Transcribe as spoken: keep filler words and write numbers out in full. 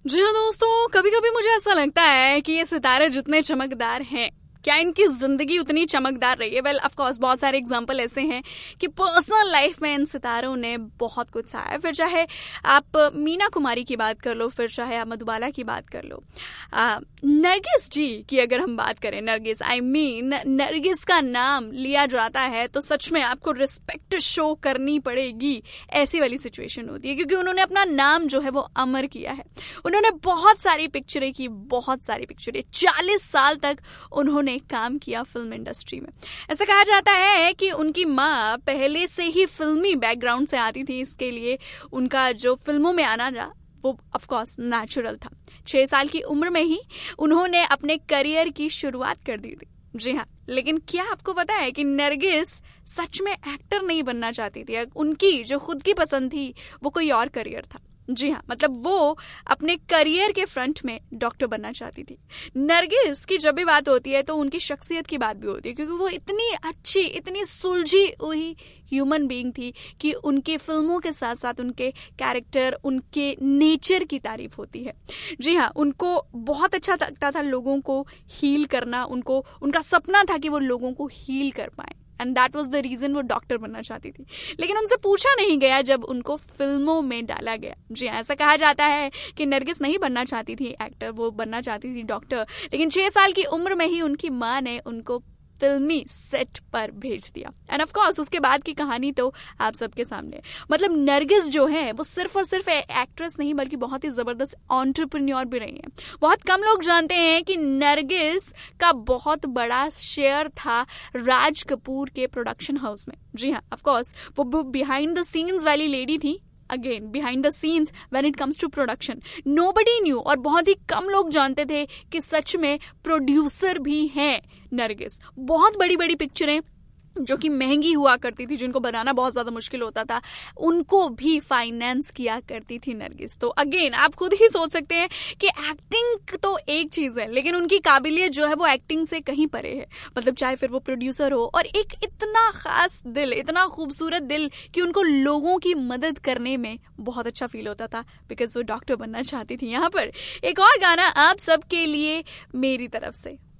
जी हाँ दोस्तों, कभी कभी मुझे ऐसा लगता है कि ये सितारे जितने चमकदार हैं, क्या इनकी जिंदगी उतनी चमकदार रही है? वेल ऑफ कोर्स बहुत सारे एग्जांपल ऐसे हैं कि पर्सनल लाइफ में इन सितारों ने बहुत कुछ सहा है। फिर चाहे आप मीना कुमारी की बात कर लो, फिर चाहे आप मधुबाला की बात कर लो, आ, नरगिस जी की अगर हम बात करें, नरगिस आई मीन नरगिस का नाम लिया जाता है तो सच में आपको रिस्पेक्ट शो करनी पड़ेगी, ऐसी वाली सिचुएशन होती है, क्योंकि उन्होंने अपना नाम जो है वो अमर किया है। उन्होंने बहुत सारी पिक्चरें की, बहुत सारी पिक्चरें, चालीस साल तक उन्होंने काम किया फिल्म इंडस्ट्री में। ऐसा कहा जाता है कि उनकी माँ पहले से ही फिल्मी बैकग्राउंड से आती थी, इसके लिए उनका जो फिल्मों में आना जा वो ऑफ कोर्स नेचुरल था। छह साल की उम्र में ही उन्होंने अपने करियर की शुरुआत कर दी थी। जी हाँ, लेकिन क्या आपको पता है कि नरगिस सच में एक्टर नहीं बनना चाहती थी? उनकी जो खुद की पसंद थी वो कोई और करियर था। जी हाँ, मतलब वो अपने करियर के फ्रंट में डॉक्टर बनना चाहती थी। नरगिस की जब भी बात होती है तो उनकी शख्सियत की बात भी होती है, क्योंकि वो इतनी अच्छी, इतनी सुलझी हुई ह्यूमन बीइंग थी कि उनके फिल्मों के साथ साथ उनके कैरेक्टर, उनके नेचर की तारीफ होती है। जी हाँ, उनको बहुत अच्छा लगता था लोगों को हील करना, उनको उनका सपना था कि वो लोगों को हील कर पाए, and that was the reason वो डॉक्टर बनना चाहती थी। लेकिन उनसे पूछा नहीं गया जब उनको फिल्मों में डाला गया। जी हाँ, ऐसा कहा जाता है कि नरगिस नहीं बनना चाहती थी एक्टर, वो बनना चाहती थी डॉक्टर, लेकिन छह साल की उम्र में ही उनकी माँ ने उनको फिल्मी सेट पर भेज दिया। एंड ऑफ कोर्स उसके बाद की कहानी तो आप सबके सामने। मतलब नरगिस जो है वो सिर्फ और सिर्फ एक्ट्रेस नहीं बल्कि बहुत ही जबरदस्त एंटरप्रेन्योर भी रही है। बहुत कम लोग जानते हैं कि नरगिस का बहुत बड़ा शेयर था राज कपूर के प्रोडक्शन हाउस में। जी हाँ, ऑफ कोर्स वो बिहाइंड द सीन्स वाली लेडी थी। Again behind the scenes when it comes to production nobody knew, और बहुत ही कम लोग जानते थे कि सच में प्रोड्यूसर भी हैं नरगिस। बहुत बड़ी बड़ी पिक्चरें जो कि महंगी हुआ करती थी, जिनको बनाना बहुत ज्यादा मुश्किल होता था, उनको भी फाइनेंस किया करती थी नरगिस। तो अगेन आप खुद ही सोच सकते हैं कि एक्टिंग तो एक चीज है, लेकिन उनकी काबिलियत जो है वो एक्टिंग से कहीं परे है। मतलब चाहे फिर वो प्रोड्यूसर हो, और एक इतना खास दिल, इतना खूबसूरत दिल कि उनको लोगों की मदद करने में बहुत अच्छा फील होता था, बिकॉज वो डॉक्टर बनना चाहती थी। यहाँ पर एक और गाना आप सबके लिए मेरी तरफ से।